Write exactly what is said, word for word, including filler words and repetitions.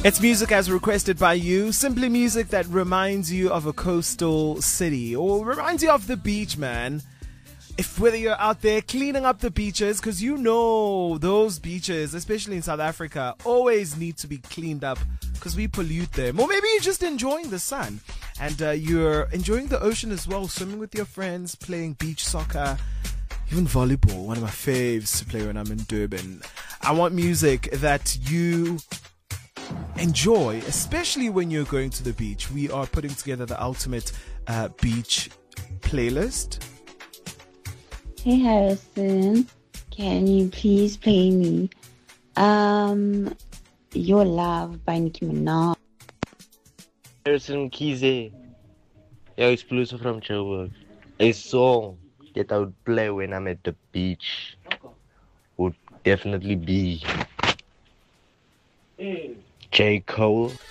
It's music as requested by you. Simply music that reminds you of a coastal city or reminds you of the beach, man. If whether you're out there cleaning up the beaches, because you know those beaches, especially in South Africa, always need to be cleaned up because we pollute them. Or maybe you're just enjoying the sun and uh, you're enjoying the ocean as well, swimming with your friends, playing beach soccer, even volleyball, one of my faves to play when I'm in Durban. I want music that you enjoy, especially when you're going to the beach. We are putting together the ultimate uh, beach playlist. Hey Harrison, can you please play me um Your Love by Nicki Minaj? Harrison Kize, yeah, exclusive from Joburg. A song that I would play when I'm at the beach would definitely be J. Cole.